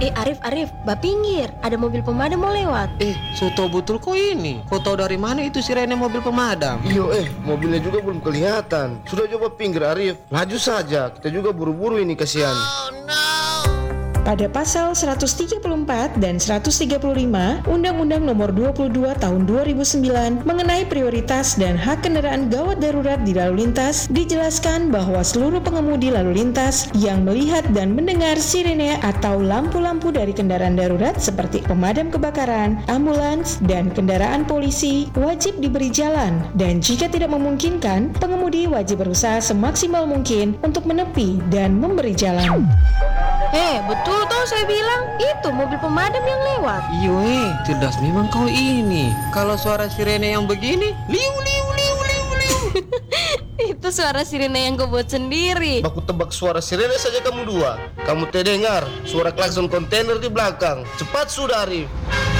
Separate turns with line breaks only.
Arif, pinggir. Ada mobil pemadam mau lewat.
So tau betul kau ini. Kau tahu dari mana itu sirene mobil pemadam?
Iyo mobilnya juga belum kelihatan. Sudah coba pinggir Arif. Laju saja, kita juga buru-buru ini kasihan.
Pada pasal 134 dan 135 Undang-Undang Nomor 22 Tahun 2009 mengenai prioritas dan hak kendaraan gawat darurat di lalu lintas dijelaskan bahwa seluruh pengemudi lalu lintas yang melihat dan mendengar sirene atau lampu-lampu dari kendaraan darurat seperti pemadam kebakaran, ambulans, dan kendaraan polisi wajib diberi jalan, dan jika tidak memungkinkan, pengemudi wajib berusaha semaksimal mungkin untuk menepi dan memberi jalan.
Betul toh saya bilang. Itu mobil pemadam yang lewat.
Iyo cerdas memang kau ini. Kalau suara sirene yang begini, liu liu liu liu liu.
Itu suara sirene yang kau buat sendiri.
Baku tebak suara sirene saja kamu dua. Kamu terdengar suara klakson kontainer di belakang. Cepat sudah Arif.